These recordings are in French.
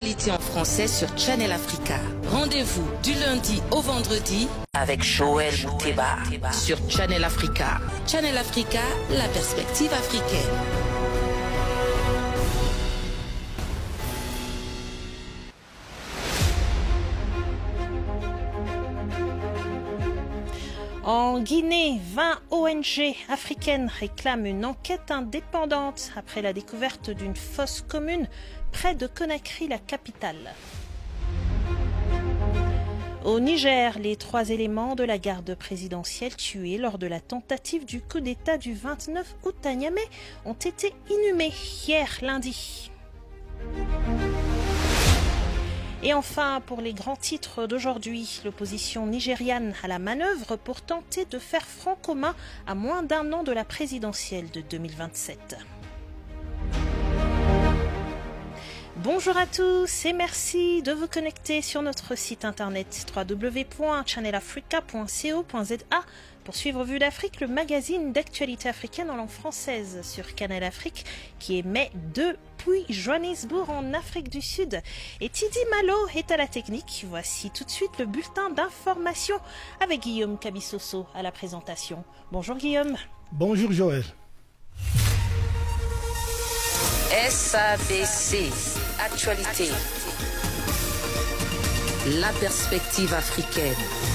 l'actualité en français sur Channel Africa. Rendez-vous du lundi au vendredi avec Joël Mouteba sur Channel Africa. Channel Africa, la perspective africaine. En Guinée, 20 ONG africaines réclament une enquête indépendante après la découverte d'une fosse commune près de Conakry, la capitale. Au Niger, les 3 éléments de la garde présidentielle tués lors de la tentative du coup d'État du 29 août à Niamey ont été inhumés hier lundi. Et enfin, pour les grands titres d'aujourd'hui, l'opposition nigériane à la manœuvre pour tenter de faire front commun à moins d'un an de la présidentielle de 2027. Bonjour à tous et merci de vous connecter sur notre site internet www.channelafrica.co.za pour suivre Vue d'Afrique, le magazine d'actualité africaine en langue française sur Canal Afrique qui émet depuis Johannesburg en Afrique du Sud. Et Tidi Malo est à la technique. Voici tout de suite le bulletin d'information avec Guillaume Kabissoso à la présentation. Bonjour Guillaume. Bonjour Joël. SABC, actualité. La perspective africaine.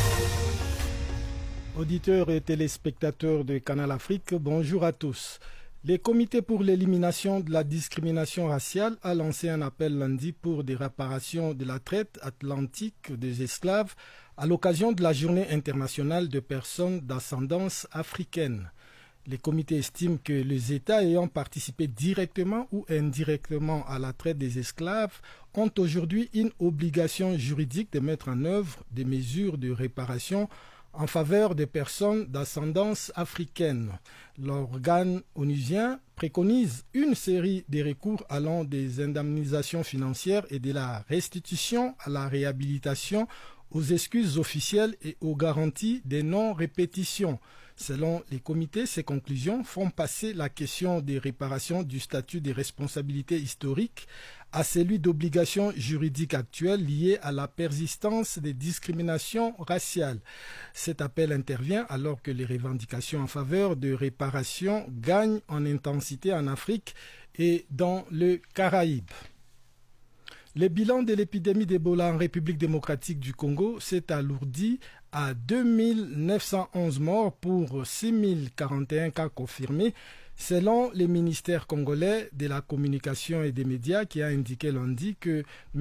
Auditeurs et téléspectateurs de Canal Afrique, bonjour à tous. Le Comité pour l'élimination de la discrimination raciale a lancé un appel lundi pour des réparations de la traite atlantique des esclaves à l'occasion de la Journée internationale de personnes d'ascendance africaine. Les comités estiment que les États ayant participé directement ou indirectement à la traite des esclaves ont aujourd'hui une obligation juridique de mettre en œuvre des mesures de réparation en faveur des personnes d'ascendance africaine. L'organe onusien préconise une série de recours allant des indemnisations financières et de la restitution à la réhabilitation aux excuses officielles et aux garanties de non-répétition. Selon les comités, ces conclusions font passer la question des réparations du statut des responsabilités historiques à celui d'obligations juridiques actuelles liées à la persistance des discriminations raciales. Cet appel intervient alors que les revendications en faveur de réparation gagnent en intensité en Afrique et dans le Caraïbe. Le bilan de l'épidémie d'Ebola en République démocratique du Congo s'est alourdi à 2911 morts pour 6041 cas confirmés, selon le ministère congolais de la communication et des médias qui a indiqué lundi que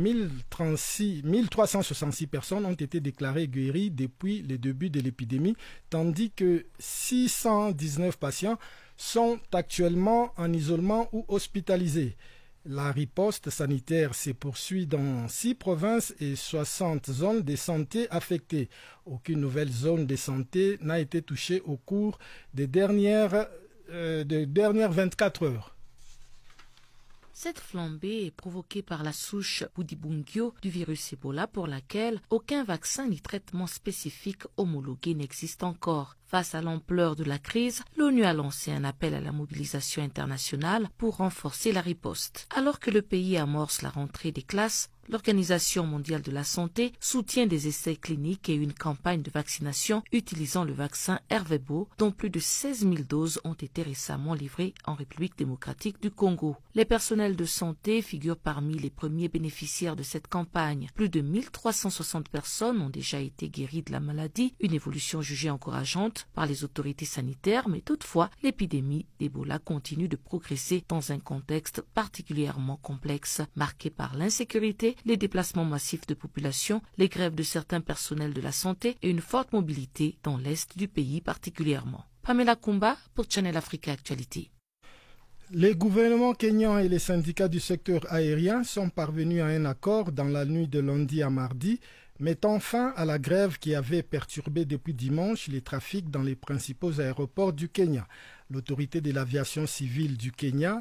1366 personnes ont été déclarées guéries depuis le début de l'épidémie, tandis que 619 patients sont actuellement en isolement ou hospitalisés. La riposte sanitaire se poursuit dans 6 provinces et 60 zones de santé affectées. Aucune nouvelle zone de santé n'a été touchée au cours des dernières 24 heures. Cette flambée est provoquée par la souche Budibungyo du virus Ebola pour laquelle aucun vaccin ni traitement spécifique homologué n'existe encore. Face à l'ampleur de la crise, l'ONU a lancé un appel à la mobilisation internationale pour renforcer la riposte. Alors que le pays amorce la rentrée des classes, l'Organisation mondiale de la santé soutient des essais cliniques et une campagne de vaccination utilisant le vaccin Ervebo, dont plus de 16 000 doses ont été récemment livrées en République démocratique du Congo. Les personnels de santé figurent parmi les premiers bénéficiaires de cette campagne. Plus de 1360 personnes ont déjà été guéries de la maladie, une évolution jugée encourageante par les autorités sanitaires, mais toutefois, l'épidémie d'Ebola continue de progresser dans un contexte particulièrement complexe, marqué par l'insécurité, les déplacements massifs de population, les grèves de certains personnels de la santé et une forte mobilité dans l'est du pays particulièrement. Pamela Kumba pour Channel Africa Actualité. Les gouvernements kenyans et les syndicats du secteur aérien sont parvenus à un accord dans la nuit de lundi à mardi, mettant fin à la grève qui avait perturbé depuis dimanche les trafics dans les principaux aéroports du Kenya. L'autorité de l'aviation civile du Kenya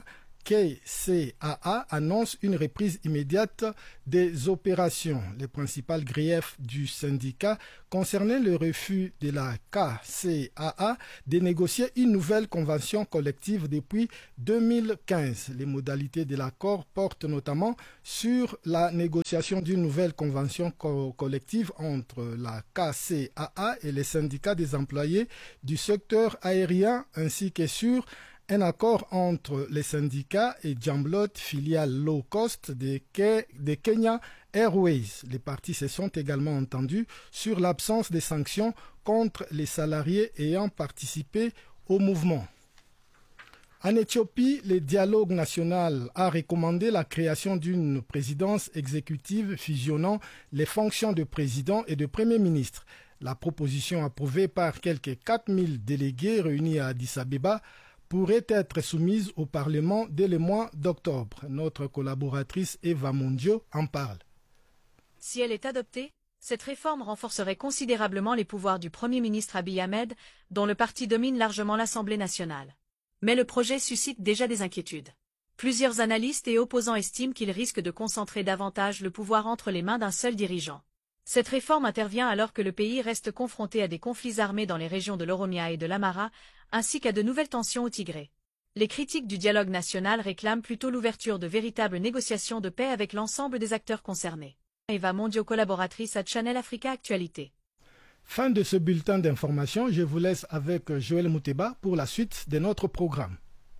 KCAA annonce une reprise immédiate des opérations. Les principales griefs du syndicat concernaient le refus de la KCAA de négocier une nouvelle convention collective depuis 2015. Les modalités de l'accord portent notamment sur la négociation d'une nouvelle convention collective entre la KCAA et les syndicats des employés du secteur aérien ainsi que sur un accord entre les syndicats et Jamblot, filiale low cost de Kenya Airways. Les parties se sont également entendues sur l'absence de sanctions contre les salariés ayant participé au mouvement. En Éthiopie, le dialogue national a recommandé la création d'une présidence exécutive fusionnant les fonctions de président et de premier ministre. La proposition approuvée par quelques 4000 délégués réunis à Addis Abeba pourrait être soumise au Parlement dès le mois d'octobre. Notre collaboratrice Eva Mondio en parle. Si elle est adoptée, cette réforme renforcerait considérablement les pouvoirs du Premier ministre Abiy Ahmed, dont le parti domine largement l'Assemblée nationale. Mais le projet suscite déjà des inquiétudes. Plusieurs analystes et opposants estiment qu'il risque de concentrer davantage le pouvoir entre les mains d'un seul dirigeant. Cette réforme intervient alors que le pays reste confronté à des conflits armés dans les régions de l'Oromia et de l'Amara, ainsi qu'à de nouvelles tensions au Tigré. Les critiques du dialogue national réclament plutôt l'ouverture de véritables négociations de paix avec l'ensemble des acteurs concernés. Eva Mondio, collaboratrice à Channel Africa Actualité. Fin de ce bulletin d'information, je vous laisse avec Joël Mouteba pour la suite de notre programme.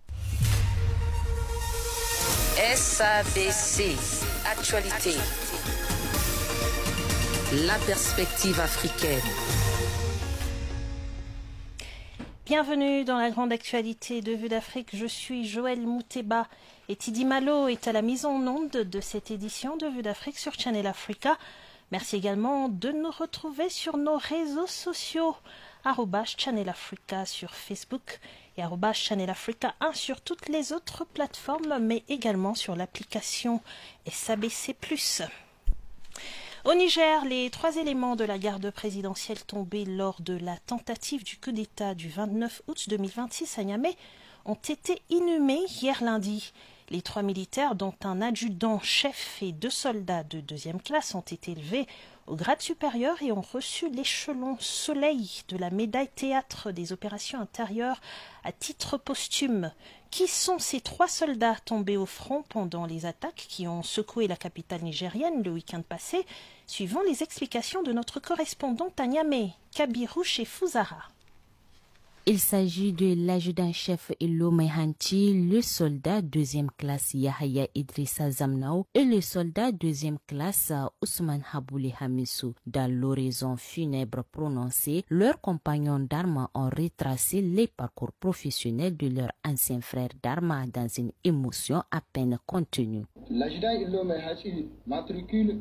SABC Actualité. La perspective africaine. Bienvenue dans la grande actualité de Vue d'Afrique. Je suis Joël Mouteba et Tidi Malo est à la mise en onde de cette édition de Vue d'Afrique sur Channel Africa. Merci également de nous retrouver sur nos réseaux sociaux @Channel Africa sur Facebook et @Channel Africa 1 sur toutes les autres plateformes, mais également sur l'application SABC+. Au Niger, les 3 éléments de la garde présidentielle tombés lors de la tentative du coup d'État du 29 août 2026 à Niamey ont été inhumés hier lundi. Les 3 militaires, dont un adjudant-chef et 2 soldats de 2e classe, ont été élevés au grade supérieur et ont reçu l'échelon Soleil de la médaille théâtre des opérations intérieures à titre posthume. Qui sont ces 3 soldats tombés au front pendant les attaques qui ont secoué la capitale nigérienne le week-end passé? Suivant les explications de notre correspondante à Niamey, Kabirou chez Fouzara. Il s'agit de l'adjudant-chef Ilo Mehanti, le soldat 2e classe Yahya Idrissa Zamnao et le soldat 2e classe Ousmane Habouli Hamissou. Dans l'oraison funèbre prononcée, leurs compagnons d'armes ont retracé les parcours professionnels de leurs anciens frères d'armes dans une émotion à peine contenue. L'adjudant Ilo Mehanti, matricule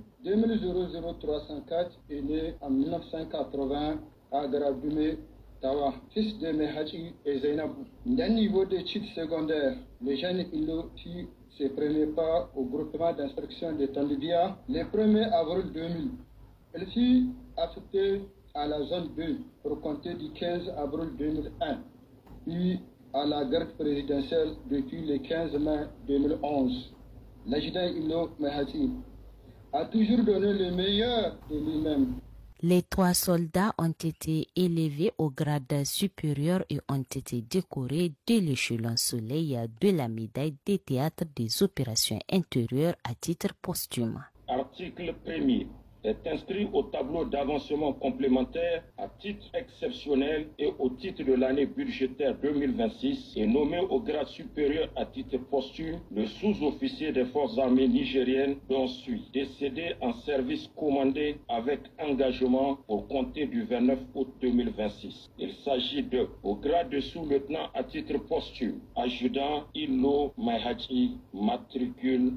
2000304, est né en 1980 à Garabdoumé, Tawa, fils de Mehachi et Zainabou. D'un niveau d'études secondaires, le jeune Ilo fit ses premiers pas au groupement d'instruction de Tandibia le 1er avril 2000. Elle fut affectée à la zone 2 pour compter du 15 avril 2001, puis à la garde présidentielle depuis le 15 mai 2011. L'adjudant Ilo Mehachi a toujours donné le meilleur de lui-même. Les 3 soldats ont été élevés au grade supérieur et ont été décorés de l'échelon Soleil de la médaille des théâtres des opérations intérieures à titre posthume. Article 1er est inscrit au tableau d'avancement complémentaire à titre exceptionnel et au titre de l'année budgétaire 2026 et nommé au grade supérieur à titre posthume le sous-officier des forces armées nigériennes dont suit, décédé en service commandé avec engagement pour compter du 29 août 2026. Il s'agit de, au grade de sous-lieutenant à titre posthume, adjudant Ilo Mehachi, matricule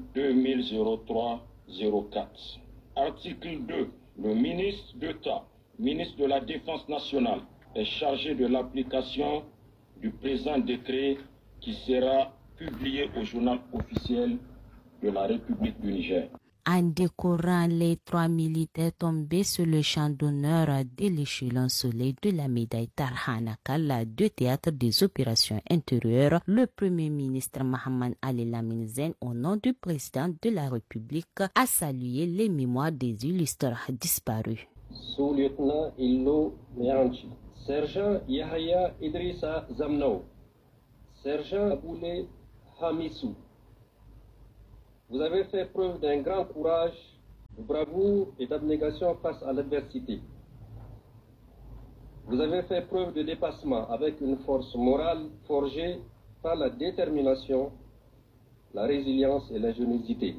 200304. Article 2. Le ministre d'État, ministre de la Défense nationale, est chargé de l'application du présent décret qui sera publié au journal officiel de la République du Niger. en décorant les 3 militaires tombés sur le champ d'honneur de l'échelon soleil de la médaille Tarhanakal du théâtre des opérations intérieures. Le Premier ministre Mohamed Ali Lamine Zen, au nom du président de la République, a salué les mémoires des illustres disparus. Sous-lieutenant Illo Mehanchi, sergent Yahya Idrissa Zamnaou, sergent Aboulé Hamissou, vous avez fait preuve d'un grand courage, de bravoure et d'abnégation face à l'adversité. Vous avez fait preuve de dépassement avec une force morale forgée par la détermination, la résilience et l'ingéniosité.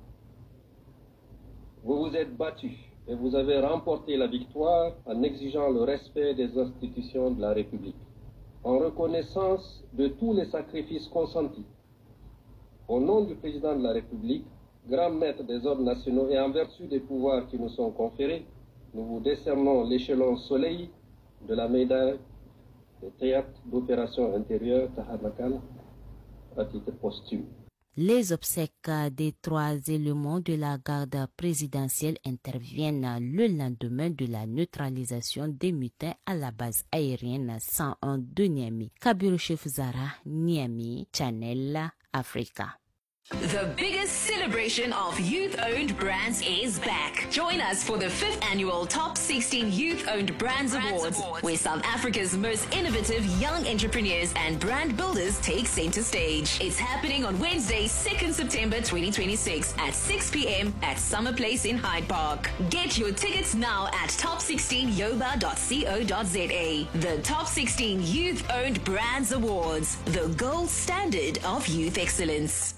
Vous vous êtes battu et vous avez remporté la victoire en exigeant le respect des institutions de la République. En reconnaissance de tous les sacrifices consentis, au nom du président de la République, grand maître des ordres nationaux et en vertu des pouvoirs qui nous sont conférés, nous vous décernons l'échelon soleil de la médaille de théâtre d'opération intérieure Tahanakan à titre posthume. Les obsèques des 3 éléments de la garde présidentielle interviennent le lendemain de la neutralisation des mutins à la base aérienne 101 de Niamey. Kabiru Chefzara, Niamey, Channel Africa. The biggest celebration of youth-owned brands is back. Join us for the 5th annual Top 16 Youth-Owned Brands Awards, where South Africa's most innovative young entrepreneurs and brand builders take center stage. It's happening on Wednesday, 2nd September 2026 at 6 p.m. at Summer Place in Hyde Park. Get your tickets now at top16yoba.co.za. The Top 16 Youth-Owned Brands Awards, the gold standard of youth excellence.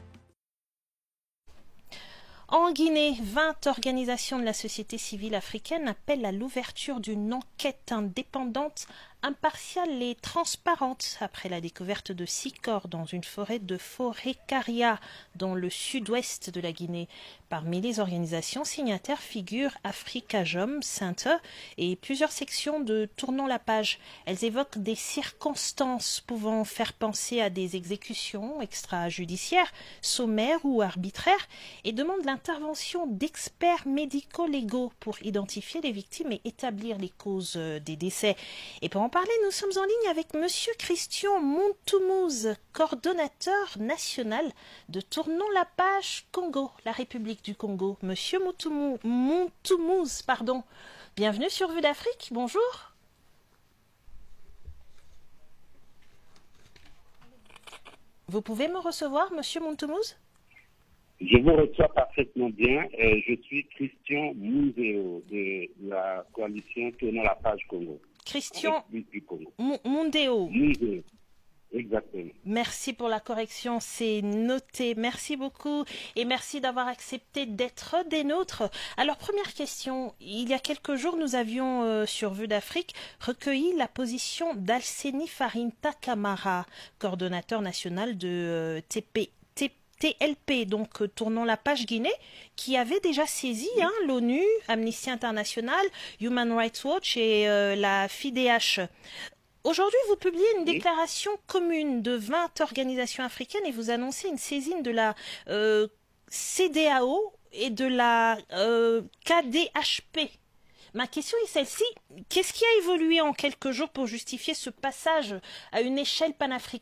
En Guinée, 20 organisations de la société civile africaine appellent à l'ouverture d'une enquête indépendante, impartiale et transparente après la découverte de 6 corps dans une forêt de Forêt-Caria, dans le sud-ouest de la Guinée. Parmi les organisations signataires figurent Afrikajom Center et plusieurs sections de Tournons la page. Elles évoquent des circonstances pouvant faire penser à des exécutions extrajudiciaires, sommaires ou arbitraires et demandent l'intervention d'experts médico-légaux pour identifier les victimes et établir les causes des décès. Et pour en parler, nous sommes en ligne avec Monsieur Christian Montoumouz, coordonnateur national de Tournons la page Congo, la République du Congo. Monsieur Montoumouz, bienvenue sur Vue d'Afrique, bonjour. Vous pouvez me recevoir, Monsieur Montoumouz ? Je vous reçois parfaitement bien. Je suis Christian Mouzeo de la coalition Tournons la page Congo. Christian Mondeo. Mouzeo. Exactement. Merci pour la correction, c'est noté. Merci beaucoup et merci d'avoir accepté d'être des nôtres. Alors, première question. Il y a quelques jours, nous avions, sur Vue d'Afrique, recueilli la position d'Alseni Farinta Camara, coordonnateur national de TLP, donc Tournons la page Guinée, qui avait déjà saisi l'ONU, Amnesty International, Human Rights Watch et la FIDH. Aujourd'hui, vous publiez une déclaration commune de 20 organisations africaines et vous annoncez une saisine de la CEDEAO et de la KDHP. Ma question est celle-ci. Qu'est-ce qui a évolué en quelques jours pour justifier ce passage à une échelle panafricaine ?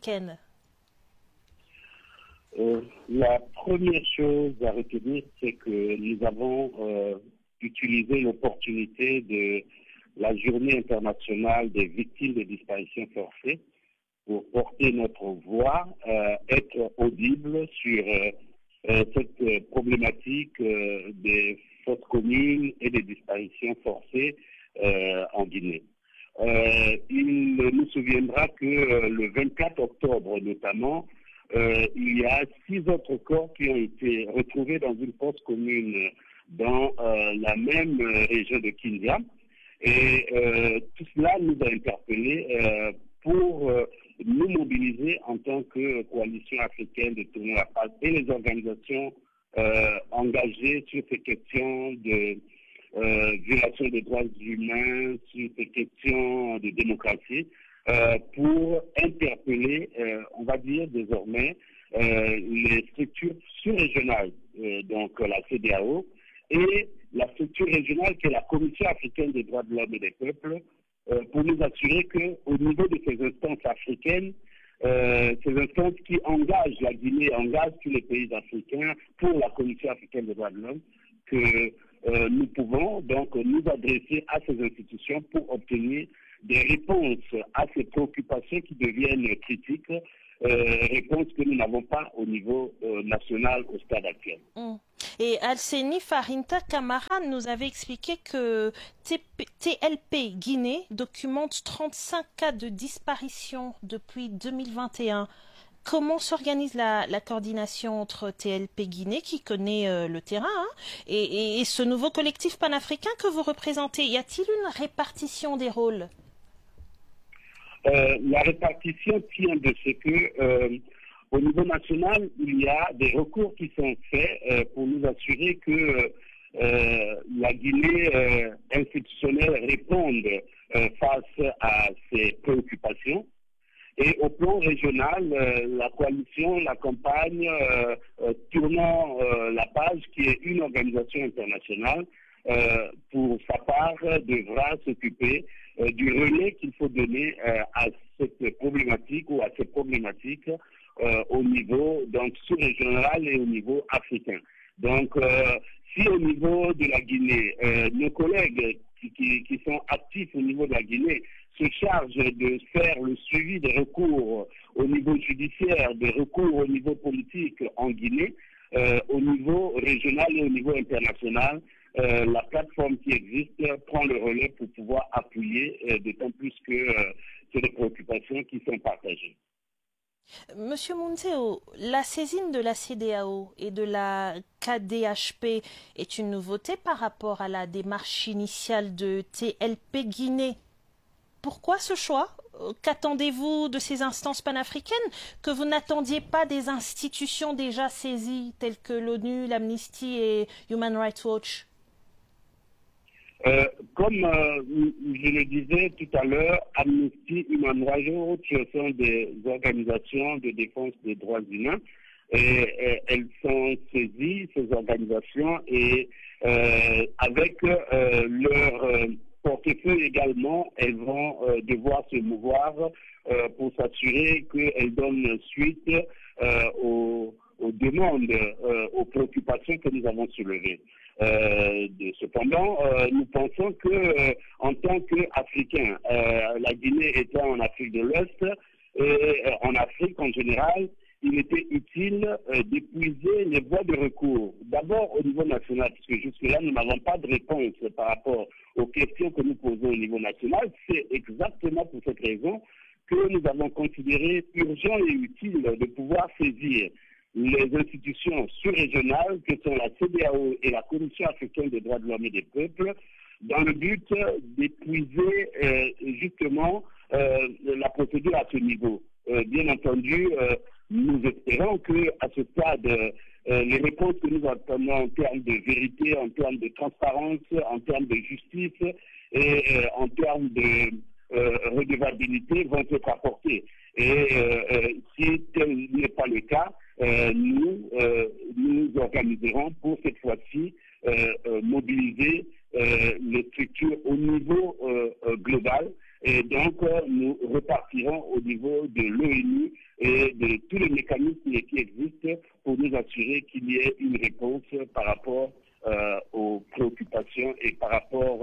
La première chose à retenir, c'est que nous avons utilisé l'opportunité de la journée internationale des victimes de disparitions forcées pour porter notre voix, être audible sur cette problématique des fausses communes et des disparitions forcées en Guinée. Il nous souviendra que le 24 octobre notamment, il y a 6 autres corps qui ont été retrouvés dans une fosse commune dans la même région de Kindia. Et tout cela nous a interpellés pour nous mobiliser en tant que coalition africaine de Tournons la page et les organisations engagées sur ces questions de violation des droits humains, sur ces questions de démocratie, pour interpeller, on va dire désormais, les structures sous-régionales, donc la CEDEAO et la structure régionale qui est la Commission africaine des droits de l'homme et des peuples, pour nous assurer qu'au niveau de ces instances africaines, ces instances qui engagent la Guinée, engagent tous les pays africains pour la Commission africaine des droits de l'homme, que nous pouvons donc nous adresser à ces institutions pour obtenir des réponses à ces préoccupations qui deviennent critiques, réponses que nous n'avons pas au niveau national au stade actuel. Et Alseni Farinta Camara nous avait expliqué que TLP Guinée documente 35 cas de disparition depuis 2021. Comment s'organise la coordination entre TLP Guinée, qui connaît le terrain, et ce nouveau collectif panafricain que vous représentez? Y a-t-il une répartition des rôles? La répartition tient de ce que, au niveau national, il y a des recours qui sont faits pour nous assurer que la Guinée institutionnelle réponde face à ces préoccupations. Et au plan régional, la coalition, la campagne, tournant la page, qui est une organisation internationale, pour sa part, devra s'occuper du relais qu'il faut donner à cette problématique ou à ces problématiques au niveau donc sous-régional et au niveau africain. Donc, si au niveau de la Guinée, nos collègues qui sont actifs au niveau de la Guinée se chargent de faire le suivi des recours au niveau judiciaire, des recours au niveau politique en Guinée, au niveau régional et au niveau international, la plateforme qui existe prend le relais pour pouvoir appuyer, d'autant plus que c'est des préoccupations qui sont partagées. Monsieur Munzeo, la saisine de la CEDEAO et de la KDHP est une nouveauté par rapport à la démarche initiale de TLP Guinée. Pourquoi ce choix? Qu'attendez-vous de ces instances panafricaines que vous n'attendiez pas des institutions déjà saisies telles que l'ONU, l'Amnesty et Human Rights Watch? Comme je le disais tout à l'heure, Amnesty, Human Rights Watch sont des organisations de défense des droits humains. Et elles sont saisies, ces organisations, et avec leur portefeuille également, elles vont devoir se mouvoir pour s'assurer qu'elles donnent suite aux demandes, aux préoccupations que nous avons soulevées. Cependant, nous pensons que en tant qu'Africains, la Guinée étant en Afrique de l'Ouest et en Afrique en général, il était utile d'épuiser les voies de recours. D'abord au niveau national, puisque jusque-là, nous n'avons pas de réponse par rapport aux questions que nous posons au niveau national. C'est exactement pour cette raison que nous avons considéré urgent et utile de pouvoir saisir les institutions sous-régionales que sont la CEDEAO et la Commission africaine des droits de l'homme et des peuples, dans le but d'épuiser justement la procédure à ce niveau. Bien entendu, nous espérons qu'à ce stade, les réponses que nous attendons en termes de vérité, en termes de transparence, en termes de justice et en termes de redevabilité vont être apportées. Et si tel n'est pas le cas, nous organiserons pour cette fois-ci mobiliser les structures au niveau global, et donc nous repartirons au niveau de l'ONU et de tous les mécanismes qui existent pour nous assurer qu'il y ait une réponse par rapport aux préoccupations et par rapport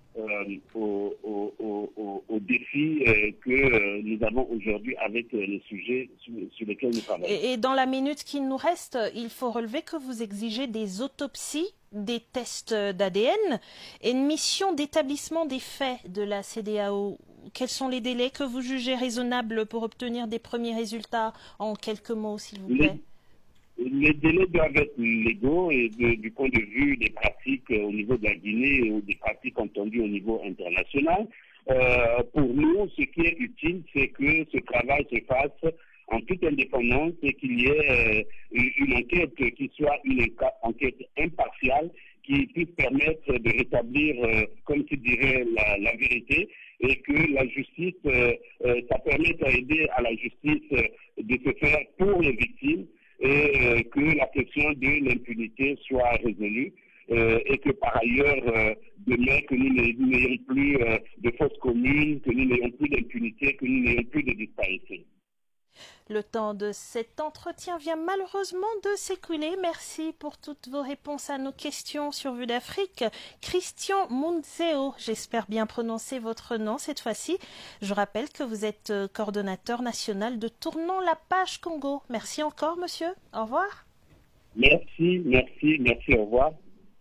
aux défis que nous avons aujourd'hui avec les sujets sur lesquels nous travaillons. Et dans la minute qui nous reste, il faut relever que vous exigez des autopsies, des tests d'ADN et une mission d'établissement des faits de la CEDEAO. Quels sont les délais que vous jugez raisonnables pour obtenir des premiers résultats? En quelques mots, s'il vous plaît. Les délais doivent être légaux et du point de vue des pratiques au niveau de la Guinée ou des pratiques entendues au niveau international. Pour nous, ce qui est utile, c'est que ce travail se fasse en toute indépendance et qu'il y ait une enquête qui soit une enquête impartiale qui puisse permettre de rétablir, comme tu dirais, la vérité, et que la justice, ça permette à aider à la justice de se faire pour les victimes, et que la question de l'impunité soit résolue. et que par ailleurs, demain, que nous n'ayons plus de fausses communes, que nous n'ayons plus d'impunité, que nous n'ayons plus de disparition. Le temps de cet entretien vient malheureusement de s'écouler. Merci pour toutes vos réponses à nos questions sur Vue d'Afrique. Christian Munzeo, j'espère bien prononcer votre nom cette fois-ci. Je rappelle que vous êtes coordonnateur national de Tournons la page Congo. Merci encore, monsieur. Au revoir. Merci, au revoir.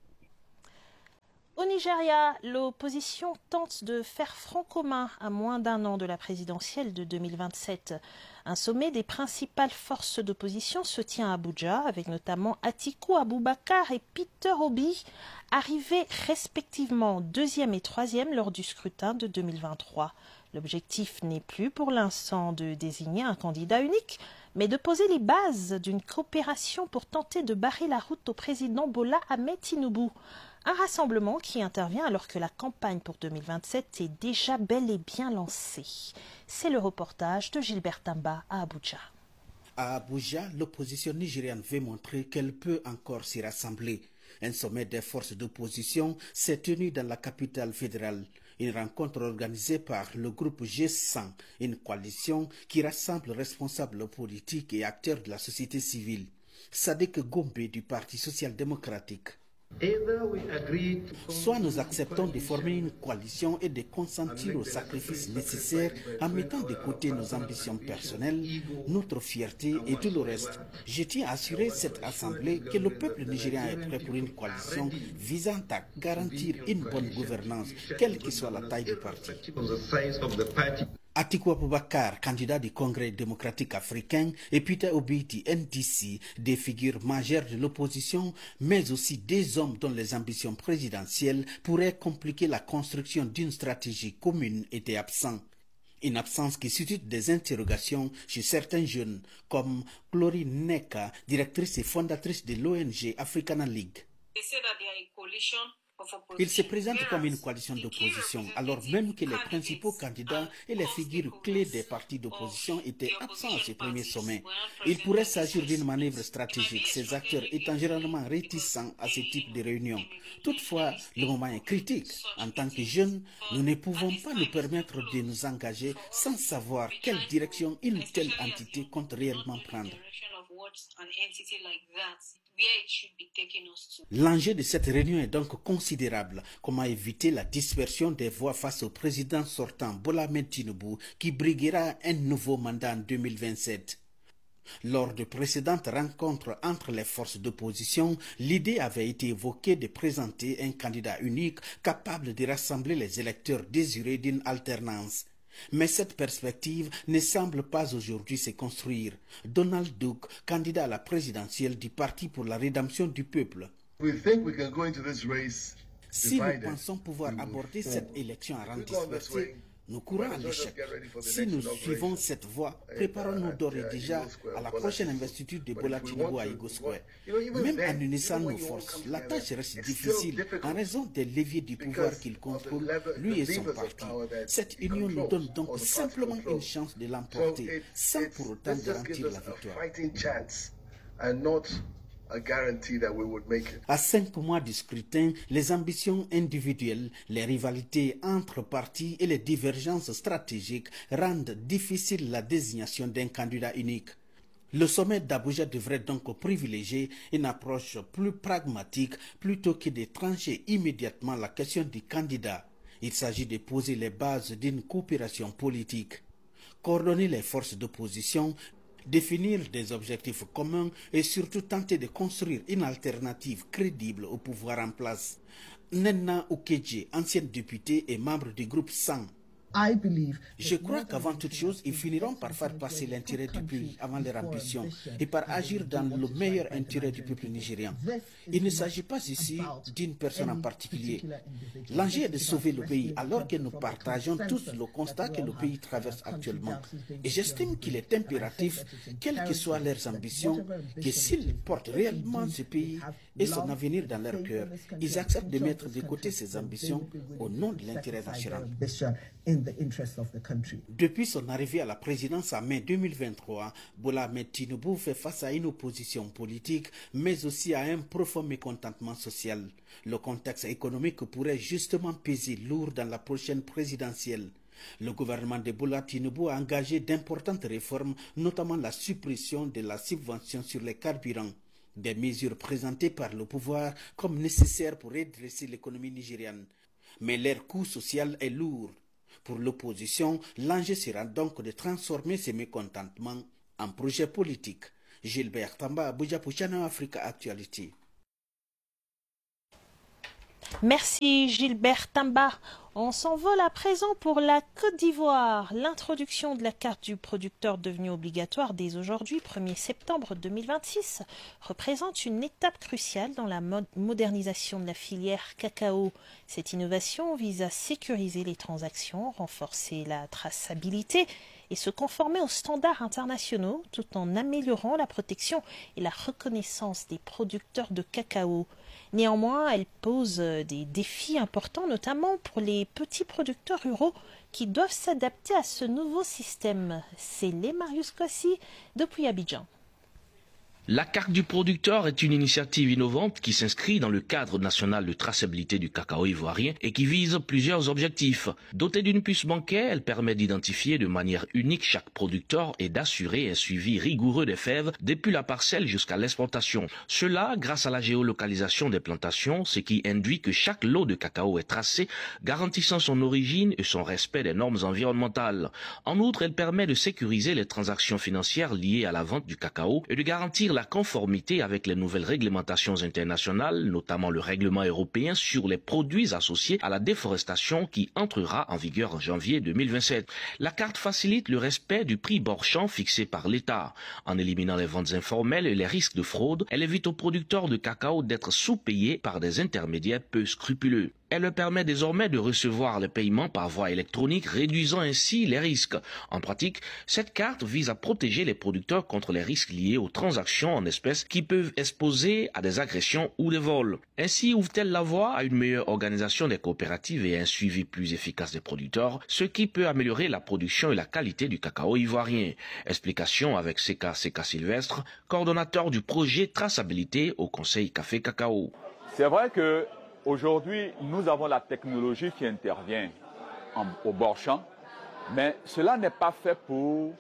Au Nigeria, l'opposition tente de faire front commun à moins d'un an de la présidentielle de 2027. Un sommet des principales forces d'opposition se tient à Abuja, avec notamment Atiku Abubakar et Peter Obi, arrivés respectivement 2e et 3e lors du scrutin de 2023. L'objectif n'est plus pour l'instant de désigner un candidat unique, mais de poser les bases d'une coopération pour tenter de barrer la route au président Bola Ahmed Tinubu. Un rassemblement qui intervient alors que la campagne pour 2027 est déjà bel et bien lancée. C'est le reportage de Gilbert Tamba à Abuja. À Abuja, l'opposition nigériane veut montrer qu'elle peut encore s'y rassembler. Un sommet des forces d'opposition s'est tenu dans la capitale fédérale. Une rencontre organisée par le groupe G100, une coalition qui rassemble responsables politiques et acteurs de la société civile. Sadek Gombe du Parti social-démocratique. Soit nous acceptons de former une coalition et de consentir aux sacrifices nécessaires en mettant de côté nos ambitions personnelles, notre fierté et tout le reste. Je tiens à assurer cette assemblée que le peuple nigérien est prêt pour une coalition visant à garantir une bonne gouvernance, quelle que soit la taille du parti. Atiku Abubakar, candidat du Congrès démocratique africain, et Peter Obi du NDC, des figures majeures de l'opposition, mais aussi des hommes dont les ambitions présidentielles pourraient compliquer la construction d'une stratégie commune, étaient absents. Une absence qui suscite des interrogations chez certains jeunes, comme Glory Neka, directrice et fondatrice de l'ONG Africana League. Il se présente comme une coalition d'opposition, alors même que les principaux candidats et les figures clés des partis d'opposition étaient absents à ce premier sommet. Il pourrait s'agir d'une manœuvre stratégique, ces acteurs étant généralement réticents à ce type de réunion. Toutefois, le moment est critique. En tant que jeunes, nous ne pouvons pas nous permettre de nous engager sans savoir quelle direction une telle entité compte réellement prendre. L'enjeu de cette réunion est donc considérable. Comment éviter la dispersion des voix face au président sortant Bola Ahmed Tinubu qui briguera un nouveau mandat en 2027. Lors de précédentes rencontres entre les forces d'opposition, l'idée avait été évoquée de présenter un candidat unique capable de rassembler les électeurs désireux d'une alternance. Mais cette perspective ne semble pas aujourd'hui se construire. Donald Duke, candidat à la présidentielle du Parti pour la rédemption du peuple. Si nous pensons pouvoir aborder cette élection à rang dispersé, nous courons à l'échec. Si nous suivons cette voie, préparons-nous d'ores et déjà à la prochaine investiture de Bola Tinubu à Igbo Square. Même en unissant nos forces, la tâche reste difficile en raison des leviers du pouvoir qu'il contrôle, lui et son parti. Cette union nous donne donc simplement une chance de l'emporter, sans pour autant garantir la victoire. À 5 mois du scrutin, les ambitions individuelles, les rivalités entre partis et les divergences stratégiques rendent difficile la désignation d'un candidat unique. Le sommet d'Abuja devrait donc privilégier une approche plus pragmatique plutôt que de trancher immédiatement la question du candidat. Il s'agit de poser les bases d'une coopération politique. Coordonner les forces d'opposition, définir des objectifs communs et surtout tenter de construire une alternative crédible au pouvoir en place. Nenna Ukeje, ancienne députée et membre du groupe 100. Je crois qu'avant toute chose, ils finiront par faire passer l'intérêt du pays avant leur ambition et par agir dans le meilleur intérêt du peuple nigérian. Il ne s'agit pas ici d'une personne en particulier. L'enjeu est de sauver le pays alors que nous partageons tous le constat que le pays traverse actuellement. Et j'estime qu'il est impératif, quelles que soient leurs ambitions, que s'ils portent réellement ce pays et son avenir dans leur cœur, ils acceptent de mettre de côté ces ambitions au nom de l'intérêt national. Depuis son arrivée à la présidence en mai 2023, Bola Ahmed Tinubu fait face à une opposition politique, mais aussi à un profond mécontentement social. Le contexte économique pourrait justement peser lourd dans la prochaine présidentielle. Le gouvernement de Bola Tinubu a engagé d'importantes réformes, notamment la suppression de la subvention sur les carburants. Des mesures présentées par le pouvoir comme nécessaires pour redresser l'économie nigériane. Mais leur coût social est lourd. Pour l'opposition, l'enjeu sera donc de transformer ces mécontentements en projet politique. Gilbert Tamba, Abuja pour Channel Africa Actuality. Merci Gilbert Tamba. On s'envole à présent pour la Côte d'Ivoire. L'introduction de la carte du producteur devenue obligatoire dès aujourd'hui, 1er septembre 2026, représente une étape cruciale dans la modernisation de la filière cacao. Cette innovation vise à sécuriser les transactions, renforcer la traçabilité et se conformer aux standards internationaux tout en améliorant la protection et la reconnaissance des producteurs de cacao. Néanmoins, elle pose des défis importants, notamment pour les petits producteurs ruraux qui doivent s'adapter à ce nouveau système. C'est les Marius Kwasi depuis Abidjan. La carte du producteur est une initiative innovante qui s'inscrit dans le cadre national de traçabilité du cacao ivoirien et qui vise plusieurs objectifs. Dotée d'une puce bancaire, elle permet d'identifier de manière unique chaque producteur et d'assurer un suivi rigoureux des fèves depuis la parcelle jusqu'à l'exportation. Cela grâce à la géolocalisation des plantations, ce qui induit que chaque lot de cacao est tracé, garantissant son origine et son respect des normes environnementales. En outre, elle permet de sécuriser les transactions financières liées à la vente du cacao et de garantir la conformité avec les nouvelles réglementations internationales, notamment le règlement européen sur les produits associés à la déforestation qui entrera en vigueur en janvier 2027. La carte facilite le respect du prix bord champ fixé par l'État. En éliminant les ventes informelles et les risques de fraude, elle évite aux producteurs de cacao d'être sous-payés par des intermédiaires peu scrupuleux. Elle leur permet désormais de recevoir les paiements par voie électronique, réduisant ainsi les risques. En pratique, cette carte vise à protéger les producteurs contre les risques liés aux transactions en espèces qui peuvent exposer à des agressions ou des vols. Ainsi ouvre-t-elle la voie à une meilleure organisation des coopératives et un suivi plus efficace des producteurs, ce qui peut améliorer la production et la qualité du cacao ivoirien. Explication avec Seka Sylvestre, coordonnateur du projet traçabilité au Conseil Café Cacao. C'est vrai que aujourd'hui, nous avons la technologie qui intervient au bord champ, mais cela n'est pas fait pour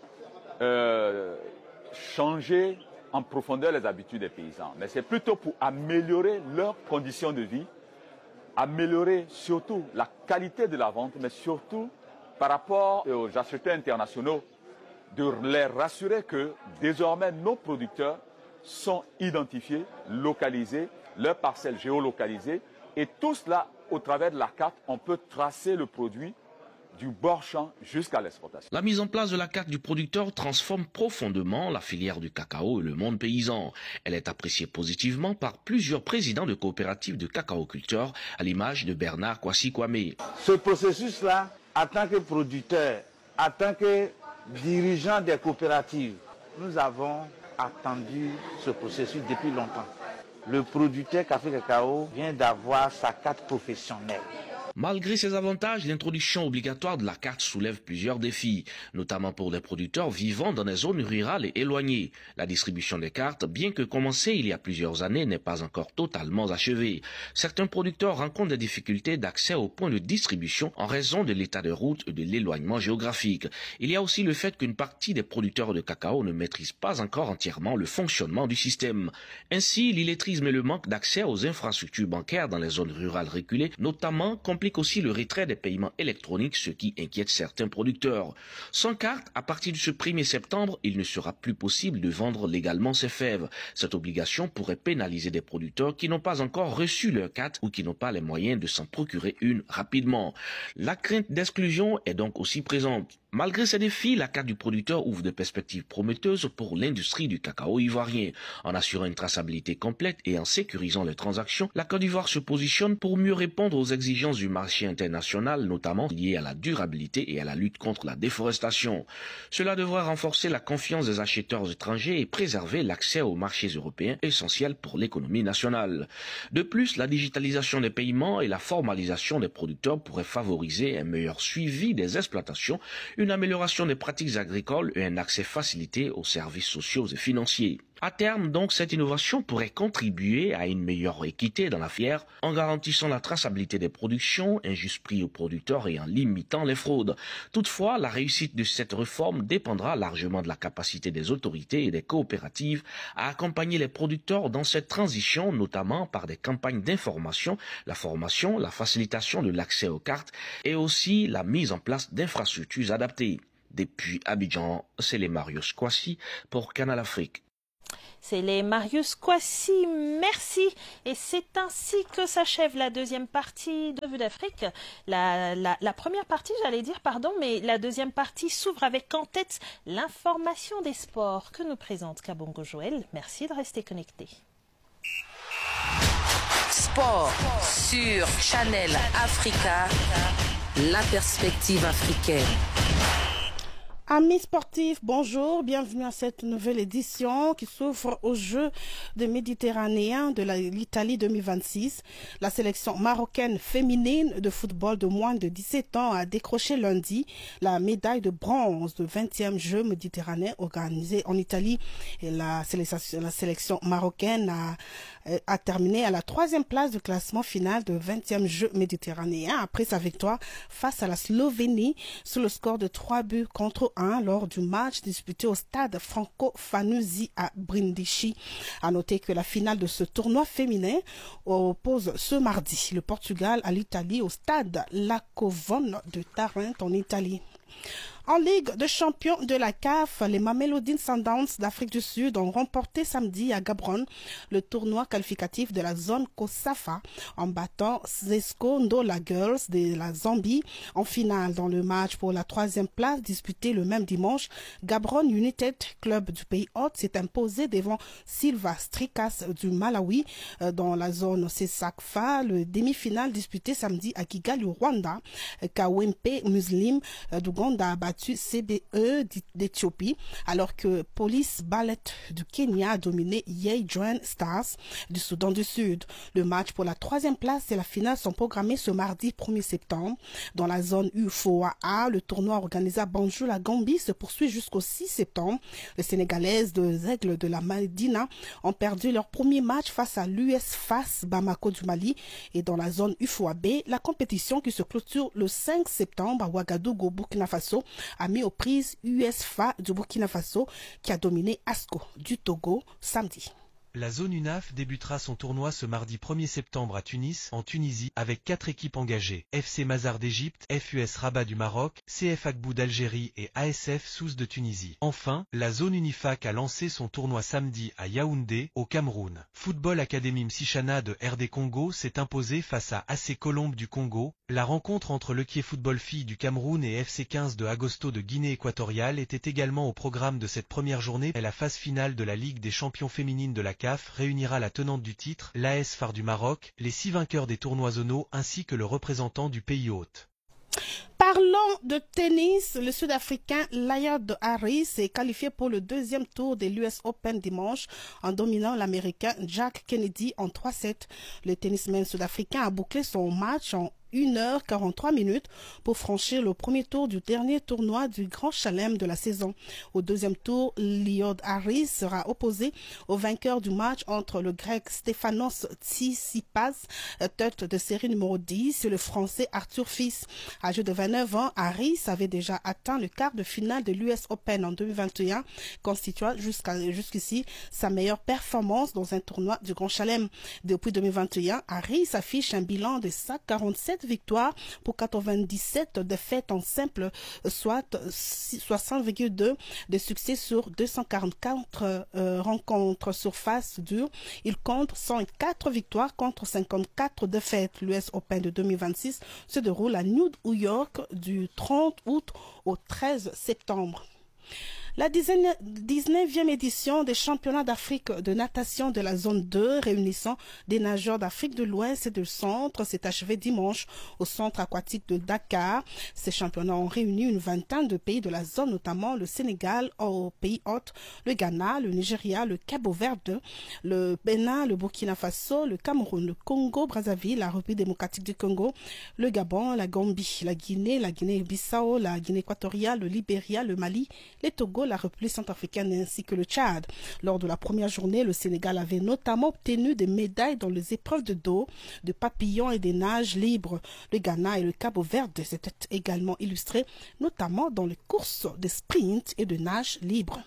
changer en profondeur les habitudes des paysans, mais c'est plutôt pour améliorer leurs conditions de vie, améliorer surtout la qualité de la vente, mais surtout par rapport aux acheteurs internationaux, de les rassurer que désormais nos producteurs sont identifiés, localisés, leurs parcelles géolocalisées, et tout cela, au travers de la carte, on peut tracer le produit du bord champ jusqu'à l'exportation. La mise en place de la carte du producteur transforme profondément la filière du cacao et le monde paysan. Elle est appréciée positivement par plusieurs présidents de coopératives de cacaoculteurs, à l'image de Bernard Kwasi Kwame. Ce processus-là, en tant que producteur, en tant que dirigeant des coopératives, nous avons attendu ce processus depuis longtemps. Le producteur café cacao vient d'avoir sa carte professionnelle. Malgré ces avantages, l'introduction obligatoire de la carte soulève plusieurs défis, notamment pour les producteurs vivant dans des zones rurales et éloignées. La distribution des cartes, bien que commencée il y a plusieurs années, n'est pas encore totalement achevée. Certains producteurs rencontrent des difficultés d'accès aux points de distribution en raison de l'état de route et de l'éloignement géographique. Il y a aussi le fait qu'une partie des producteurs de cacao ne maîtrisent pas encore entièrement le fonctionnement du système. Ainsi, l'illettrisme et le manque d'accès aux infrastructures bancaires dans les zones rurales reculées, notamment, complique aussi le retrait des paiements électroniques, ce qui inquiète certains producteurs. Sans carte, à partir de ce 1er septembre, il ne sera plus possible de vendre légalement ces fèves. Cette obligation pourrait pénaliser des producteurs qui n'ont pas encore reçu leur carte ou qui n'ont pas les moyens de s'en procurer une rapidement. La crainte d'exclusion est donc aussi présente. Malgré ces défis, la carte du producteur ouvre des perspectives prometteuses pour l'industrie du cacao ivoirien. En assurant une traçabilité complète et en sécurisant les transactions, la Côte d'Ivoire se positionne pour mieux répondre aux exigences du marché marché international, notamment lié à la durabilité et à la lutte contre la déforestation. Cela devra renforcer la confiance des acheteurs étrangers et préserver l'accès aux marchés européens essentiels pour l'économie nationale. De plus, la digitalisation des paiements et la formalisation des producteurs pourraient favoriser un meilleur suivi des exploitations, une amélioration des pratiques agricoles et un accès facilité aux services sociaux et financiers. À terme, donc, cette innovation pourrait contribuer à une meilleure équité dans la filière en garantissant la traçabilité des productions, un juste prix aux producteurs et en limitant les fraudes. Toutefois, la réussite de cette réforme dépendra largement de la capacité des autorités et des coopératives à accompagner les producteurs dans cette transition, notamment par des campagnes d'information, la formation, la facilitation de l'accès aux cartes et aussi la mise en place d'infrastructures adaptées. Depuis Abidjan, c'est les Marius Kwasi pour Canal Afrique. C'est les Marius Kwasi, merci. Et c'est ainsi que s'achève la deuxième partie de Vue d'Afrique. La première partie, mais la deuxième partie s'ouvre avec en tête l'information des sports que nous présente Kabongo Joël. Merci de rester connecté. Sport sur Channel Africa, la perspective africaine. Amis sportifs, bonjour, bienvenue à cette nouvelle édition qui s'ouvre aux Jeux de Méditerranéens de l'Italie 2026. La sélection marocaine féminine de football de moins de 17 ans a décroché lundi la médaille de bronze de 20e Jeux méditerranéens organisés en Italie. Et la sélection marocaine a terminé à la 3e place du classement final de 20e Jeux méditerranéens après sa victoire face à la Slovénie sur le score de 3-1 lors du match disputé au stade Franco Fanusi à Brindisi. À noter que la finale de ce tournoi féminin oppose ce mardi le Portugal à l'Italie au stade Lacovone de Tarente en Italie. En Ligue de champions de la CAF, les Mamelodi Sundowns d'Afrique du Sud ont remporté samedi à Gaborone le tournoi qualificatif de la zone COSAFA en battant Zesco Ndola Girls de la Zambie en finale. Dans le match pour la 3e place disputé le même dimanche, Gaborone United, club du pays hôte, s'est imposé devant Silva Strikas du Malawi. Dans la zone CESACFA, le demi-finale disputé samedi à Kigali au Rwanda, Kawempe Muslim d'Ouganda a battu CBE d'Éthiopie, alors que Police Ballet du Kenya a dominé Yeidran Stars du Soudan du Sud. Le match pour la 3e place et la finale sont programmés ce mardi 1er septembre. Dans la zone UFOA, le tournoi organisé à Banjul, la Gambie, se poursuit jusqu'au 6 septembre. Les Sénégalaises de Aigles de la Médina ont perdu leur premier match face à l'US-FAS Bamako du Mali. Et dans la zone UFOA B, la compétition qui se clôture le 5 septembre à Ouagadougou, Burkina Faso, a mis aux prises USFA du Burkina Faso qui a dominé ASCO du Togo samedi. La zone UNAF débutera son tournoi ce mardi 1er septembre à Tunis, en Tunisie, avec 4 équipes engagées. FC Mazar d'Égypte, FUS Rabat du Maroc, CF Agbou d'Algérie et ASF Sousse de Tunisie. Enfin, la zone Unifac a lancé son tournoi samedi à Yaoundé, au Cameroun. Football Academy Msichana de RD Congo s'est imposé face à AC Colombe du Congo. La rencontre entre l'Equier Football Filles du Cameroun et FC 15 de Agosto de Guinée équatoriale était également au programme de cette première journée. La phase finale de la Ligue des champions féminines de la CAF réunira la tenante du titre, l'AS Phare du Maroc, les 6 vainqueurs des tournois zonaux ainsi que le représentant du pays hôte. Parlons de tennis. Le Sud-Africain Layard Harris est qualifié pour le 2e tour de l'US Open dimanche en dominant l'Américain Jack Kennedy en 3-7. Le tennisman sud-africain a bouclé son match en 1h43 pour franchir le premier tour du dernier tournoi du Grand Chelem de la saison. Au 2e tour, Layard Harris sera opposé au vainqueur du match entre le grec Stefanos Tsitsipas, tête de série numéro 10, et le français Arthur Fils. Âgé de 29 ans, Harris avait déjà atteint le quart de finale de l'US Open en 2021, constituant jusqu'ici sa meilleure performance dans un tournoi du Grand Chelem. Depuis 2021, Harris affiche un bilan de 147 victoires pour 97 défaites en simple, soit 60,2 de succès sur 244 rencontres sur face dure. Il compte 104 victoires contre 54 défaites. L'US Open de 2026 se déroule à New York du 30 août au 13 septembre. La 19e édition des championnats d'Afrique de natation de la zone 2 réunissant des nageurs d'Afrique de l'Ouest et du Centre s'est achevée dimanche au centre aquatique de Dakar. Ces championnats ont réuni une vingtaine de pays de la zone, notamment le Sénégal, au pays hôte, le Ghana, le Nigeria, le Cabo-Verde, le Bénin, le Burkina Faso, le Cameroun, le Congo-Brazzaville, la République démocratique du Congo, le Gabon, la Gambie, la Guinée-Bissau, la Guinée équatoriale, le Libéria, le Mali, les Togo, la République centrafricaine ainsi que le Tchad. Lors de la première journée, le Sénégal avait notamment obtenu des médailles dans les épreuves de dos, de papillons et des nages libres. Le Ghana et le Cabo-Verde s'étaient également illustrés, notamment dans les courses de sprint et de nage libre.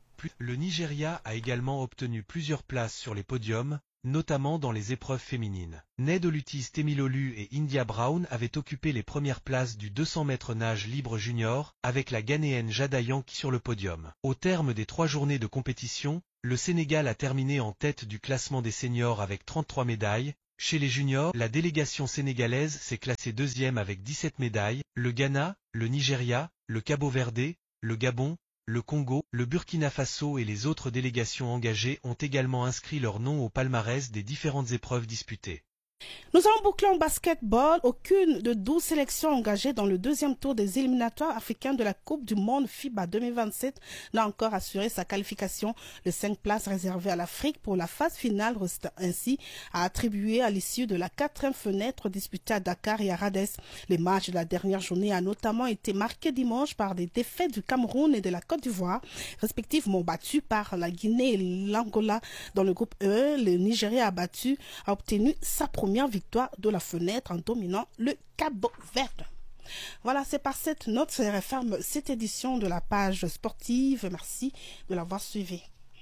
Le Nigeria a également obtenu plusieurs places sur les podiums, notamment dans les épreuves féminines. Nedolutis Temilolu et India Brown avaient occupé les premières places du 200 mètres nage libre junior, avec la Ghanéenne Jada Yanki sur le podium. Au terme des 3 journées de compétition, le Sénégal a terminé en tête du classement des seniors avec 33 médailles. Chez les juniors, la délégation sénégalaise s'est classée deuxième avec 17 médailles. Le Ghana, le Nigeria, le Cabo-Verde, le Gabon, le Congo, le Burkina Faso et les autres délégations engagées ont également inscrit leur nom au palmarès des différentes épreuves disputées. Nous avons bouclé en basketball. Aucune de 12 sélections engagées dans le deuxième tour des éliminatoires africains de la Coupe du Monde FIBA 2027 n'a encore assuré sa qualification. Les 5 places réservées à l'Afrique pour la phase finale restent ainsi à attribuer à l'issue de la 4e fenêtre disputée à Dakar et à Rades. Les matchs de la dernière journée ont notamment été marqués dimanche par des défaites du Cameroun et de la Côte d'Ivoire, respectivement battus par la Guinée et l'Angola. Dans le groupe E, le Nigeria a obtenu sa première victoire de la fenêtre en dominant le Cabo-Verde. Voilà, c'est par cette note que referme cette édition de la page sportive. Merci de l'avoir suivi.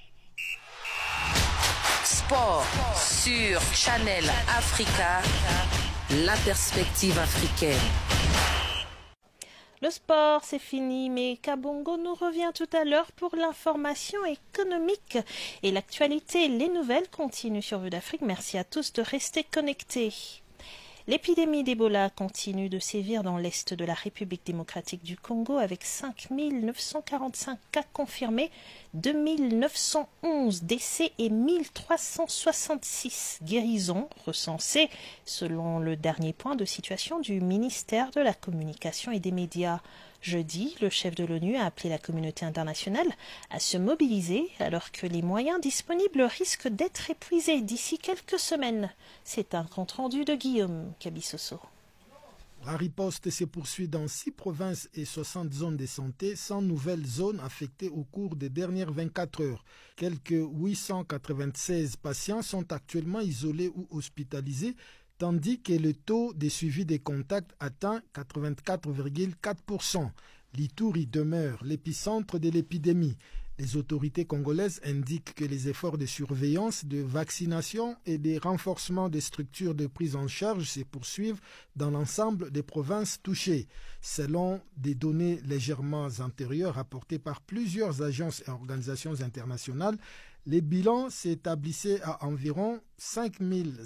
Sport sur Channel Africa, la perspective africaine. Le sport, c'est fini, mais Kabongo nous revient tout à l'heure pour l'information économique et l'actualité. Les nouvelles continuent sur Vue d'Afrique. Merci à tous de rester connectés. L'épidémie d'Ebola continue de sévir dans l'est de la République démocratique du Congo avec 5 945 cas confirmés, 2 911 décès et 1366 guérisons recensées selon le dernier point de situation du ministère de la Communication et des Médias. Jeudi, le chef de l'ONU a appelé la communauté internationale à se mobiliser alors que les moyens disponibles risquent d'être épuisés d'ici quelques semaines. C'est un compte-rendu de Guillaume Cabissoso. La riposte se poursuit dans 6 provinces et 60 zones de santé, 100 nouvelles zones affectées au cours des dernières 24 heures. Quelques 896 patients sont actuellement isolés ou hospitalisés, tandis que le taux de suivi des contacts atteint 84,4%. L'Ituri demeure l'épicentre de l'épidémie. Les autorités congolaises indiquent que les efforts de surveillance, de vaccination et de renforcement des structures de prise en charge se poursuivent dans l'ensemble des provinces touchées. Selon des données légèrement antérieures rapportées par plusieurs agences et organisations internationales, les bilans s'établissaient à environ 5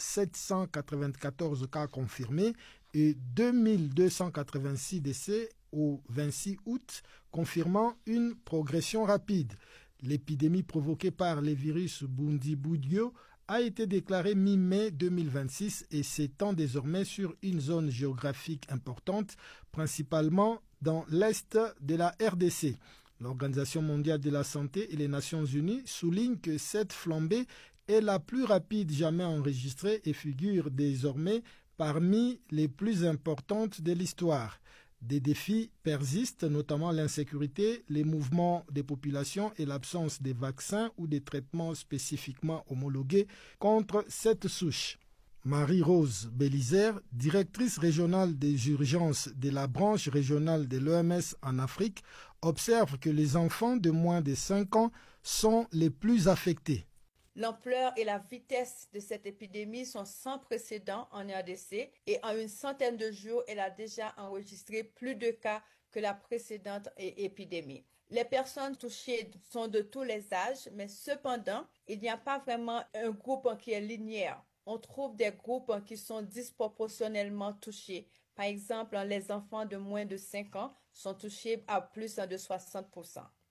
794 cas confirmés et 2 286 décès au 26 août, confirmant une progression rapide. L'épidémie provoquée par les virus Bundibugyo a été déclarée mi-mai 2026 et s'étend désormais sur une zone géographique importante, principalement dans l'est de la RDC. L'Organisation mondiale de la santé et les Nations unies soulignent que cette flambée est la plus rapide jamais enregistrée et figure désormais parmi les plus importantes de l'histoire. Des défis persistent, notamment l'insécurité, les mouvements des populations et l'absence de vaccins ou de traitements spécifiquement homologués contre cette souche. Marie-Rose Bélizer, directrice régionale des urgences de la branche régionale de l'OMS en Afrique, observe que les enfants de moins de 5 ans sont les plus affectés. L'ampleur et la vitesse de cette épidémie sont sans précédent en RDC et en une centaine de jours, elle a déjà enregistré plus de cas que la précédente épidémie. Les personnes touchées sont de tous les âges, mais cependant, il n'y a pas vraiment un groupe qui est linéaire. On trouve des groupes qui sont disproportionnellement touchés. Par exemple, les enfants de moins de 5 ans sont touchés à plus de 60%.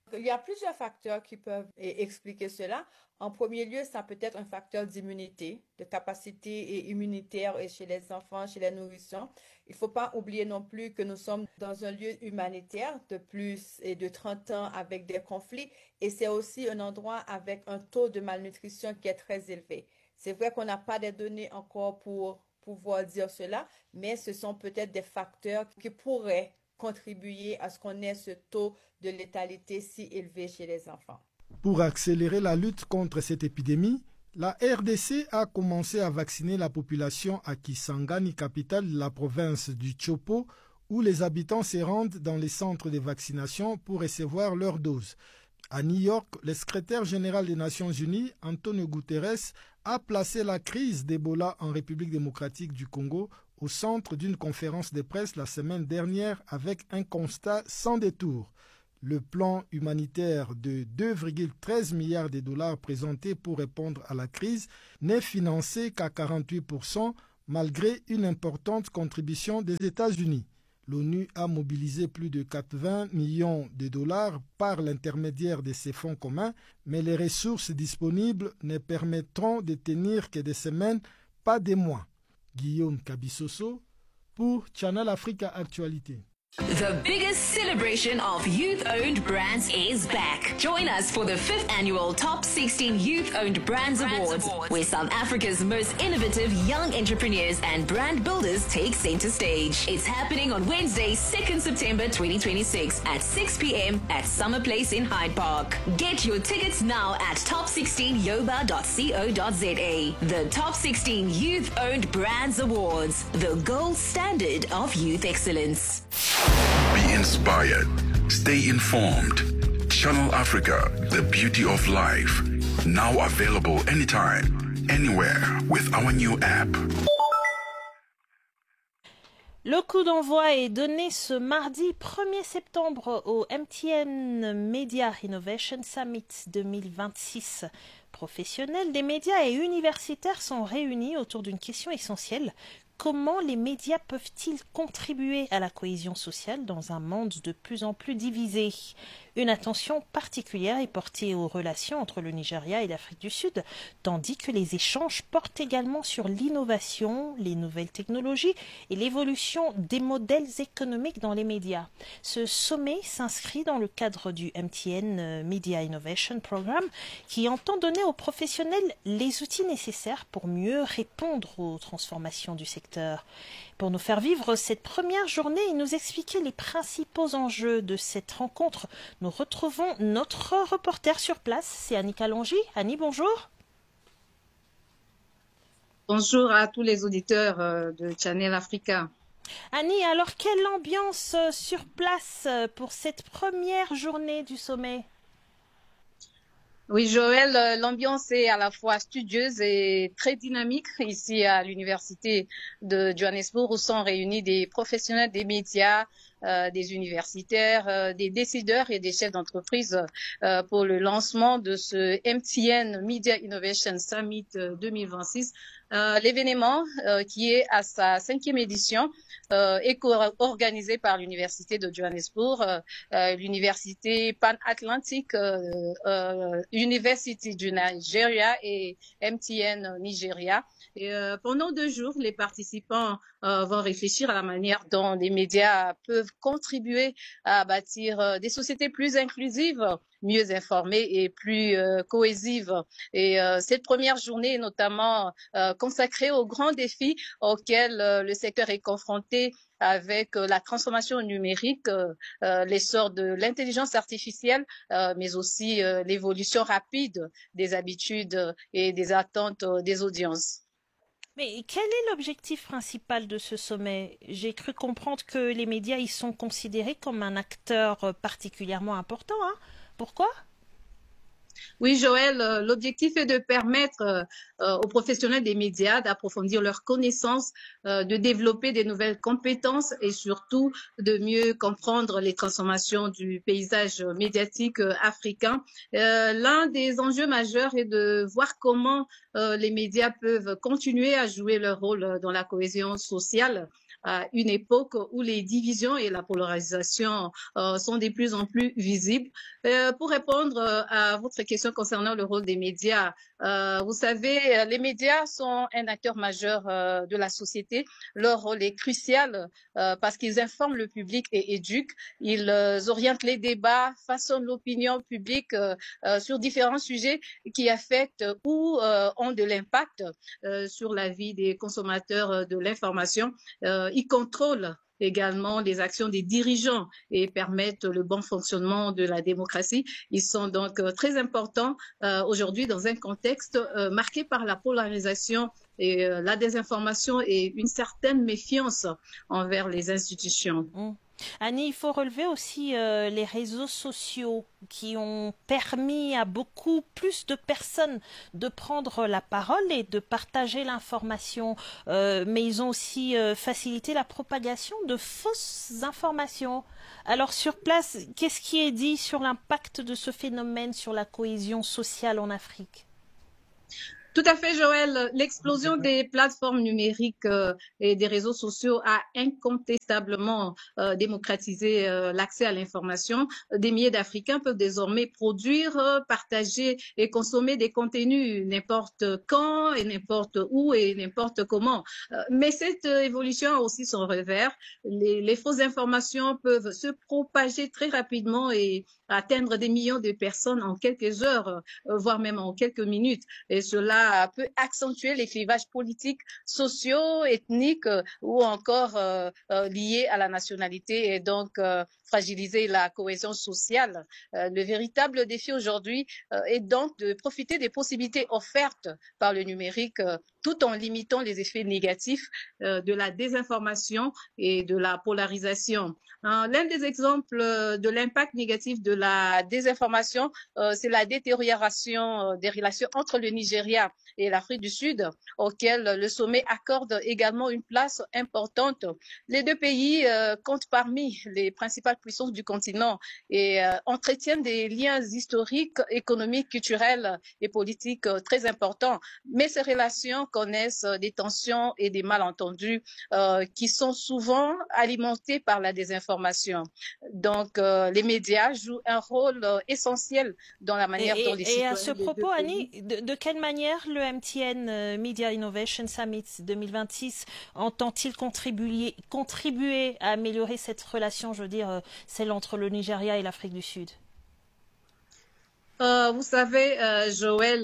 Il y a plusieurs facteurs qui peuvent expliquer cela. En premier lieu, ça peut être un facteur d'immunité, de capacité immunitaire chez les enfants, chez les nourrissons. Il ne faut pas oublier non plus que nous sommes dans un lieu humanitaire de plus de 30 ans avec des conflits et c'est aussi un endroit avec un taux de malnutrition qui est très élevé. C'est vrai qu'on n'a pas des données encore pour pouvoir dire cela, mais ce sont peut-être des facteurs qui pourraient contribuer à ce qu'on ait ce taux de létalité si élevé chez les enfants. Pour accélérer la lutte contre cette épidémie, la RDC a commencé à vacciner la population à Kisangani, capitale de la province du Chopo, où les habitants se rendent dans les centres de vaccination pour recevoir leur dose. À New York, le secrétaire général des Nations Unies, Antonio Guterres, a placé la crise d'Ebola en République démocratique du Congo au centre d'une conférence de presse la semaine dernière avec un constat sans détour. Le plan humanitaire de 2,13 milliards de dollars présenté pour répondre à la crise n'est financé qu'à 48% malgré une importante contribution des États-Unis. L'ONU a mobilisé plus de 80 millions de dollars par l'intermédiaire de ces fonds communs, mais les ressources disponibles ne permettront de tenir que des semaines, pas des mois. Guillaume Kabissoso pour Channel Africa Actualité. The biggest celebration of youth-owned brands is back. Join us for the 5th annual Top 16 Youth-Owned Brands Awards, where South Africa's most innovative young entrepreneurs and brand builders take center stage. It's happening on Wednesday, 2nd September 2026 at 6 p.m. at Summer Place in Hyde Park. Get your tickets now at top16yoba.co.za. The Top 16 Youth-Owned Brands Awards, the gold standard of youth excellence. Be inspired. Stay informed. Channel Africa, the beauty of life. Now available anytime, anywhere with our new app. Le coup d'envoi est donné ce mardi 1er septembre au MTN Media Innovation Summit 2026. Professionnels des médias et universitaires sont réunis autour d'une question essentielle. Comment les médias peuvent-ils contribuer à la cohésion sociale dans un monde de plus en plus divisé ? Une attention particulière est portée aux relations entre le Nigeria et l'Afrique du Sud, tandis que les échanges portent également sur l'innovation, les nouvelles technologies et l'évolution des modèles économiques dans les médias. Ce sommet s'inscrit dans le cadre du MTN Media Innovation Programme qui entend donner aux professionnels les outils nécessaires pour mieux répondre aux transformations du secteur. Pour nous faire vivre cette première journée et nous expliquer les principaux enjeux de cette rencontre, nous retrouvons notre reporter sur place, c'est Annie Kalonji. Annie, bonjour. Bonjour à tous les auditeurs de Channel Africa. Annie, alors quelle ambiance sur place pour cette première journée du sommet ? Oui, Joël, l'ambiance est à la fois studieuse et très dynamique ici à l'université de Johannesburg où sont réunis des professionnels des médias, des universitaires, des décideurs et des chefs d'entreprise pour le lancement de ce MTN Media Innovation Summit 2026. L'événement qui est à sa 5e édition est organisé par l'université de Johannesburg, l'université Pan-Atlantic University du Nigeria et MTN Nigeria. Et pendant 2 jours, les participants vont réfléchir à la manière dont les médias peuvent contribuer à bâtir des sociétés plus inclusives, mieux informées et plus cohésives. Et cette première journée est notamment consacrée aux grands défis auxquels le secteur est confronté avec la transformation numérique, l'essor de l'intelligence artificielle, mais aussi l'évolution rapide des habitudes et des attentes des audiences. Mais quel est l'objectif principal de ce sommet ? J'ai cru comprendre que les médias y sont considérés comme un acteur particulièrement important. Pourquoi ? Oui, Joël, l'objectif est de permettre aux professionnels des médias d'approfondir leurs connaissances, de développer des nouvelles compétences et surtout de mieux comprendre les transformations du paysage médiatique africain. L'un des enjeux majeurs est de voir comment les médias peuvent continuer à jouer leur rôle dans la cohésion sociale à une époque où les divisions et la polarisation sont de plus en plus visibles. Pour répondre à votre question concernant le rôle des médias, vous savez, les médias sont un acteur majeur de la société. Leur rôle est crucial parce qu'ils informent le public et éduquent. Ils orientent les débats, façonnent l'opinion publique sur différents sujets qui affectent ou ont de l'impact sur la vie des consommateurs de l'information. Ils contrôlent également les actions des dirigeants et permettent le bon fonctionnement de la démocratie. Ils sont donc très importants aujourd'hui dans un contexte marqué par la polarisation et la désinformation et une certaine méfiance envers les institutions. Annie, il faut relever aussi les réseaux sociaux qui ont permis à beaucoup plus de personnes de prendre la parole et de partager l'information, mais ils ont aussi facilité la propagation de fausses informations. Alors sur place, qu'est-ce qui est dit sur l'impact de ce phénomène sur la cohésion sociale en Afrique ? Tout à fait, Joël. L'explosion des plateformes numériques et des réseaux sociaux a incontestablement démocratisé l'accès à l'information. Des milliers d'Africains peuvent désormais produire, partager et consommer des contenus n'importe quand et n'importe où et n'importe comment. Mais cette évolution a aussi son revers. Les fausses informations peuvent se propager très rapidement et atteindre des millions de personnes en quelques heures, voire même en quelques minutes. Et cela peut accentuer les clivages politiques, sociaux, ethniques ou encore liés à la nationalité et donc fragiliser la cohésion sociale. Le véritable défi aujourd'hui est donc de profiter des possibilités offertes par le numérique tout en limitant les effets négatifs de la désinformation et de la polarisation. L'un des exemples de l'impact négatif de la désinformation, c'est la détérioration des relations entre le Nigeria et l'Afrique du Sud, auquel le sommet accorde également une place importante. Les deux pays comptent parmi les principales puissances du continent et entretiennent des liens historiques, économiques, culturels et politiques très importants. Mais ces relations connaissent des tensions et des malentendus qui sont souvent alimentés par la désinformation. Donc, les médias jouent un rôle essentiel dans la manière dont les citoyens... Et à ce propos, Annie, de quelle manière le MTN Media Innovation Summit 2026 entend-il contribuer à améliorer cette relation, je veux dire, celle entre le Nigeria et l'Afrique du Sud? Vous savez, Joël,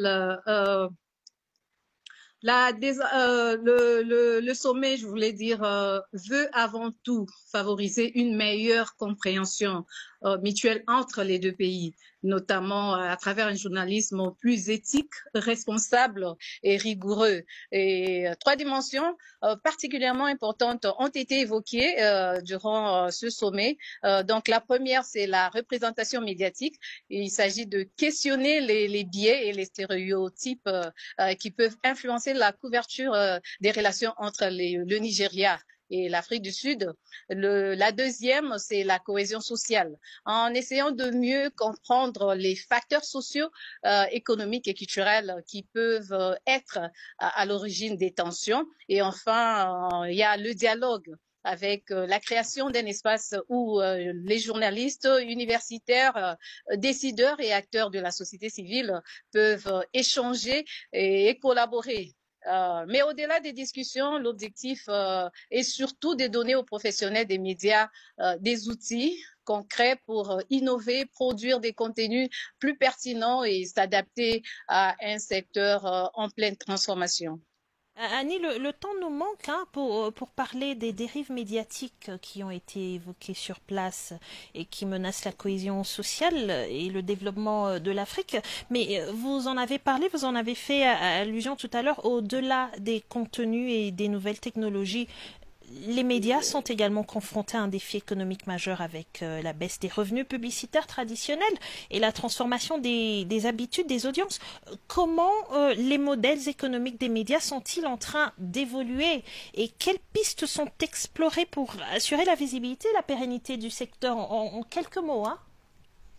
le sommet, je voulais dire, veut avant tout favoriser une meilleure compréhension mutuelle entre les deux pays, notamment à travers un journalisme plus éthique, responsable et rigoureux. Et trois dimensions particulièrement importantes ont été évoquées durant ce sommet. Donc la première, c'est la représentation médiatique. Il s'agit de questionner les biais et les stéréotypes qui peuvent influencer la couverture des relations entre le Nigeria et l'Afrique du Sud. La deuxième, c'est la cohésion sociale. En essayant de mieux comprendre les facteurs sociaux, économiques et culturels qui peuvent être à l'origine des tensions. Et enfin, il y a le dialogue avec la création d'un espace où les journalistes, universitaires, décideurs et acteurs de la société civile peuvent échanger et collaborer. Mais au-delà des discussions, l'objectif est surtout de donner aux professionnels des médias des outils concrets pour innover, produire des contenus plus pertinents et s'adapter à un secteur en pleine transformation. Annie, le temps nous manque pour parler des dérives médiatiques qui ont été évoquées sur place et qui menacent la cohésion sociale et le développement de l'Afrique. Mais vous en avez parlé, vous en avez fait allusion tout à l'heure, au-delà des contenus et des nouvelles technologies. Les médias sont également confrontés à un défi économique majeur avec la baisse des revenus publicitaires traditionnels et la transformation des habitudes des audiences. Comment les modèles économiques des médias sont-ils en train d'évoluer et quelles pistes sont explorées pour assurer la visibilité et la pérennité du secteur en quelques mots,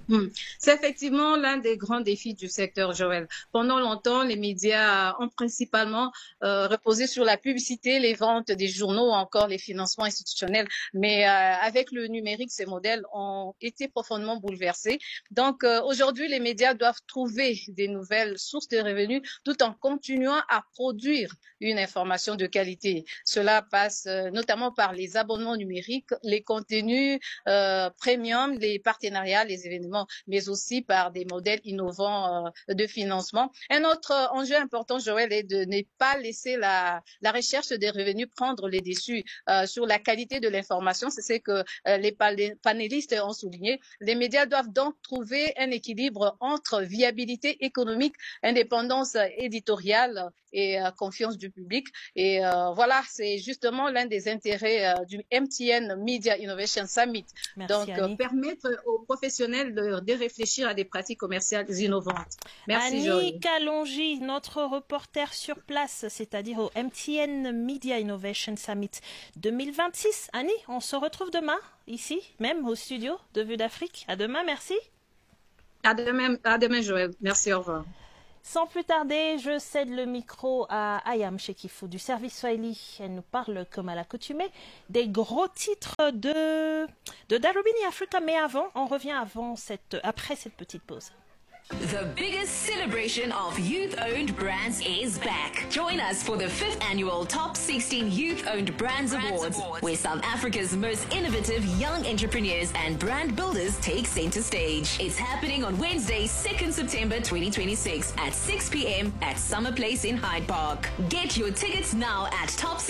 C'est effectivement l'un des grands défis du secteur, Joël. Pendant longtemps, les médias ont principalement reposé sur la publicité, les ventes des journaux ou encore les financements institutionnels. Mais avec le numérique, ces modèles ont été profondément bouleversés. Donc aujourd'hui, les médias doivent trouver des nouvelles sources de revenus tout en continuant à produire une information de qualité. Cela passe notamment par les abonnements numériques, les contenus premium, les partenariats, les événements, mais aussi par des modèles innovants de financement. Un autre enjeu important, Joël, est de ne pas laisser la recherche des revenus prendre les dessus sur la qualité de l'information. C'est ce que les panélistes ont souligné. Les médias doivent donc trouver un équilibre entre viabilité économique, indépendance éditoriale et confiance du public. Et voilà, c'est justement l'un des intérêts du MTN Media Innovation Summit. Merci, donc, Annie. Permettre aux professionnels de réfléchir à des pratiques commerciales innovantes. Merci, Joël. Annie Kalonji, notre reporter sur place, c'est-à-dire au MTN Media Innovation Summit 2026. Annie, on se retrouve demain, ici, même au studio de Vue d'Afrique. À demain, merci. À demain, Joël. Merci, au revoir. Sans plus tarder, je cède le micro à Ayam Chekifou du service Swahili. Elle nous parle, comme à l'accoutumée, des gros titres de Darubini Africa. Mais avant, on revient après cette petite pause. The biggest celebration of youth-owned brands is back. Join us for the 5th annual Top 16 Youth-Owned Brands Awards, where South Africa's most innovative young entrepreneurs and brand builders take center stage. It's happening on Wednesday, 2nd September 2026 at 6 p.m. at Summer Place in Hyde Park. Get your tickets now at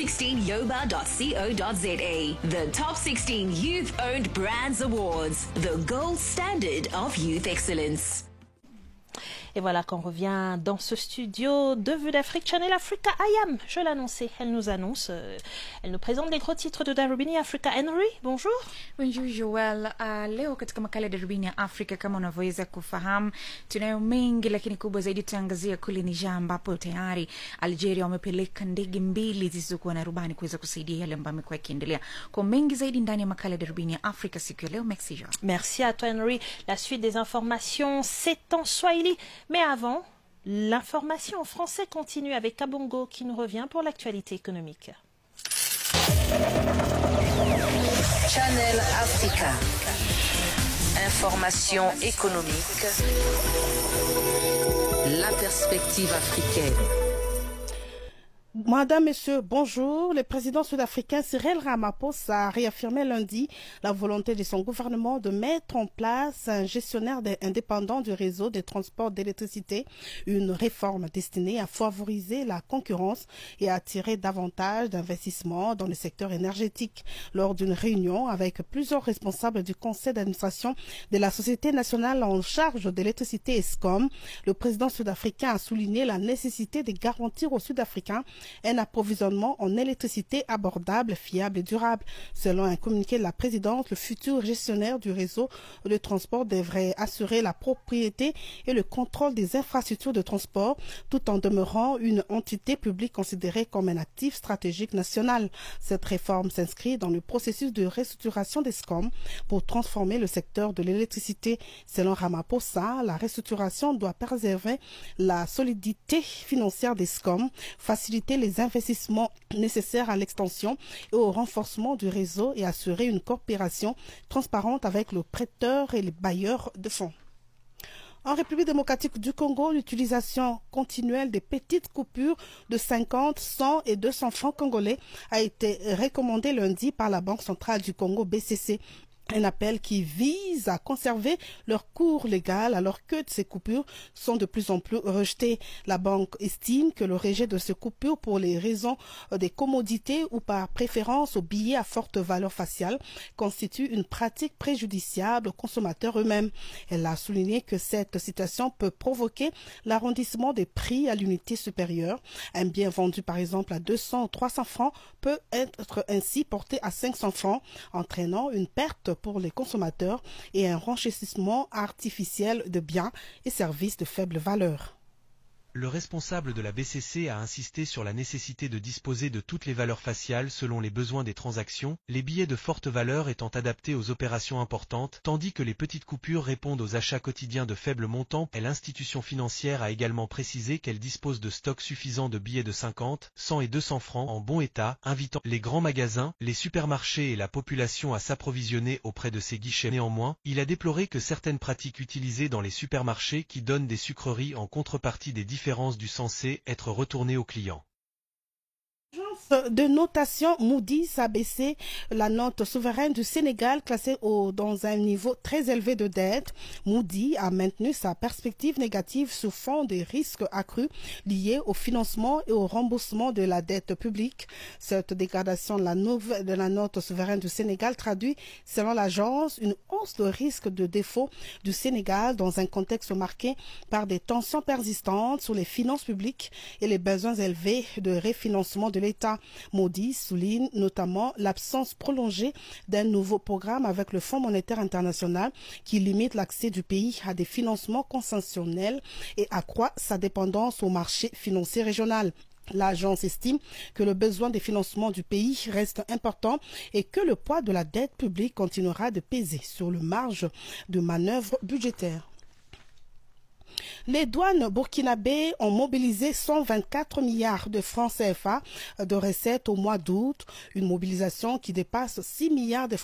top16yoba.co.za. The Top 16 Youth-Owned Brands Awards, the gold standard of youth excellence. Et voilà qu'on revient dans ce studio de Vue d'Afrique, Channel Africa. Ayam, je l'annonçais, elle nous présente les gros titres de Darubini Africa. Henry, bonjour. Bonjour Joel. Leo katika makala ya Darubini ya Afrika, kama unavyoweza kufahamu, tunayo mengi, lakini kubwa zaidi tutaangazia kule Niger, ambapo tayari Algeria wamepeleka ndege 2 zisizokuwa na rubani kuweza kusaidia yale ambayo yamekuwa yakiendelea. Kwa mengi zaidi ndani ya makala ya Darubini ya Afrika siku ya leo. Merci Joel. Merci à toi Henry. La suite des informations, c'est en Swahili. Mais avant, l'information en français continue avec Kabongo qui nous revient pour l'actualité économique. Channel Africa. Information économique. La perspective africaine. Madame, Monsieur, bonjour. Le président sud-africain Cyril Ramaphosa a réaffirmé lundi la volonté de son gouvernement de mettre en place un gestionnaire indépendant du réseau de transport d'électricité, une réforme destinée à favoriser la concurrence et à attirer davantage d'investissements dans le secteur énergétique. Lors d'une réunion avec plusieurs responsables du conseil d'administration de la Société nationale en charge de l'électricité ESCOM, le président sud-africain a souligné la nécessité de garantir aux Sud-Africains un approvisionnement en électricité abordable, fiable et durable. Selon un communiqué de la présidence, le futur gestionnaire du réseau de transport devrait assurer la propriété et le contrôle des infrastructures de transport tout en demeurant une entité publique considérée comme un actif stratégique national. Cette réforme s'inscrit dans le processus de restructuration d'ESCOM pour transformer le secteur de l'électricité. Selon Ramaphosa, la restructuration doit préserver la solidité financière d'ESCOM, faciliter les investissements nécessaires à l'extension et au renforcement du réseau et assurer une coopération transparente avec le prêteur et les bailleurs de fonds. En République démocratique du Congo, l'utilisation continuelle des petites coupures de 50, 100 et 200 francs congolais a été recommandée lundi par la Banque centrale du Congo, BCC. Un appel qui vise à conserver leur cours légal alors que ces coupures sont de plus en plus rejetées. La banque estime que le rejet de ces coupures pour les raisons des commodités ou par préférence aux billets à forte valeur faciale constitue une pratique préjudiciable aux consommateurs eux-mêmes. Elle a souligné que cette situation peut provoquer l'arrondissement des prix à l'unité supérieure. Un bien vendu par exemple à 200 ou 300 francs peut être ainsi porté à 500 francs, entraînant une perte pour les consommateurs et un renchérissement artificiel de biens et services de faible valeur. Le responsable de la BCC a insisté sur la nécessité de disposer de toutes les valeurs faciales selon les besoins des transactions, les billets de forte valeur étant adaptés aux opérations importantes, tandis que les petites coupures répondent aux achats quotidiens de faible montant. L'institution financière a également précisé qu'elle dispose de stocks suffisants de billets de 50, 100 et 200 francs en bon état, invitant les grands magasins, les supermarchés et la population à s'approvisionner auprès de ces guichets. Néanmoins, il a déploré que certaines pratiques utilisées dans les supermarchés qui donnent des sucreries en contrepartie des différences du censé être retournées aux clients. De notation, Moody's a baissé la note souveraine du Sénégal classée dans un niveau très élevé de dette. Moody's a maintenu sa perspective négative sous fond des risques accrus liés au financement et au remboursement de la dette publique. Cette dégradation de la note souveraine du Sénégal traduit, selon l'agence, une hausse de risque de défaut du Sénégal dans un contexte marqué par des tensions persistantes sur les finances publiques et les besoins élevés de refinancement de l'État. Moody's souligne notamment l'absence prolongée d'un nouveau programme avec le Fonds monétaire international qui limite l'accès du pays à des financements conventionnels et accroît sa dépendance au marché financier régional. L'agence estime que le besoin de financement du pays reste important et que le poids de la dette publique continuera de peser sur le marge de manœuvre budgétaire. Les douanes burkinabées ont mobilisé 124 milliards de francs CFA de recettes au mois d'août, une mobilisation qui dépasse 6 milliards de francs